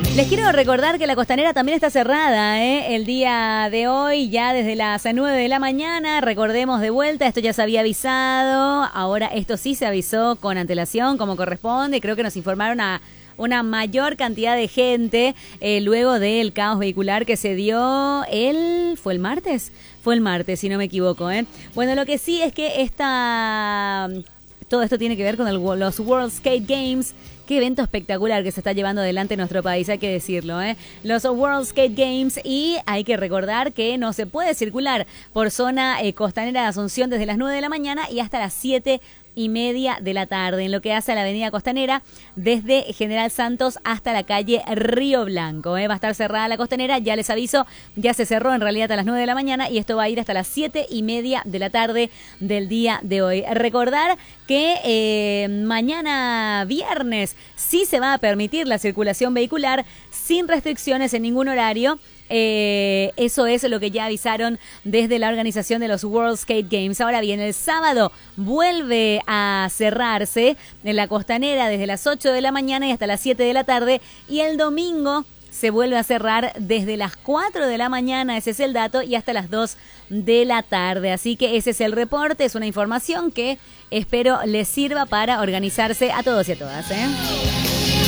Les quiero recordar que la Costanera también está cerrada, el día de hoy, ya desde las 9 de la mañana. Recordemos de vuelta, esto ya se había avisado, ahora esto sí se avisó con antelación como corresponde. Creo que nos informaron a una mayor cantidad de gente luego del caos vehicular que se dio ¿fue el martes? Fue el martes, si no me equivoco. Bueno, lo que sí es que todo esto tiene que ver con los World Skate Games. Qué evento espectacular que se está llevando adelante en nuestro país, hay que decirlo, Los World Skate Games, y hay que recordar que no se puede circular por zona costanera de Asunción desde las 9 de la mañana y hasta las 7:30 de la tarde, en lo que hace a la avenida Costanera, desde General Santos hasta la calle Río Blanco. Va a estar cerrada la Costanera, ya les aviso, ya se cerró en realidad a las 9 de la mañana y esto va a ir hasta las 7:30 de la tarde del día de hoy. Recordar que mañana viernes sí se va a permitir la circulación vehicular sin restricciones en ningún horario. Eso es lo que ya avisaron desde la organización de los World Skate Games. Ahora bien, el sábado vuelve a cerrarse en la Costanera desde las 8 de la mañana y hasta las 7 de la tarde, y el domingo se vuelve a cerrar desde las 4 de la mañana, ese es el dato, y hasta las 2 de la tarde. Así que ese es el reporte, es una información que espero les sirva para organizarse a todos y a todas,